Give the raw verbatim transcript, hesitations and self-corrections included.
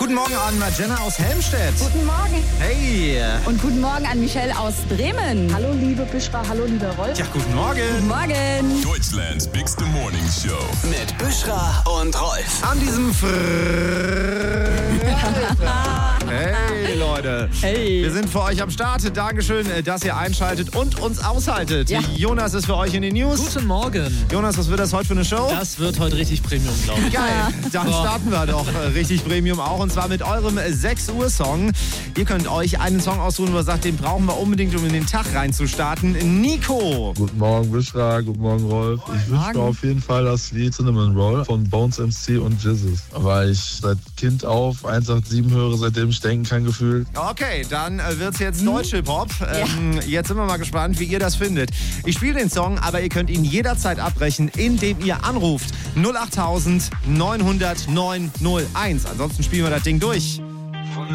Guten Morgen an Jenna aus Helmstedt. Guten Morgen. Hey. Und guten Morgen an Michelle aus Bremen. Hallo liebe Büschra, hallo lieber Rolf. Ja, guten Morgen. Guten Morgen. Deutschlands Bigste Morning Show. Mit Büschra und Rolf. An diesem Freitag. Hey Leute. Hey. Wir sind für euch am Start. Dankeschön, dass ihr einschaltet und uns aushaltet. Ja. Jonas ist für euch in den News. Guten Morgen. Jonas, was wird das heute für eine Show? Das wird heute richtig Premium, glaube ich. Geil, dann Boah. starten wir doch äh, richtig Premium auch, und zwar mit eurem sechs Uhr Song. Ihr könnt euch einen Song aussuchen, wo ihr sagt, den brauchen wir unbedingt, um in den Tag reinzustarten. Nico. Guten Morgen, Büschra, guten Morgen, Rolf. Ich wünsche mir auf jeden Fall das Lied Cinnamon Roll von Bones M C und Jizzes, weil ich seit Kind auf eins acht sieben höre, seitdem ich denken kann, gefühlt. Okay, dann äh, wird's jetzt Deutsch-Hip-Hop. Ähm, Jetzt sind wir mal gespannt, wie ihr das findet. Ich spiele den Song, aber ihr könnt ihn jederzeit abbrechen, indem ihr anruft. null acht neun null null neun null eins. Ansonsten spielen wir das Ding durch.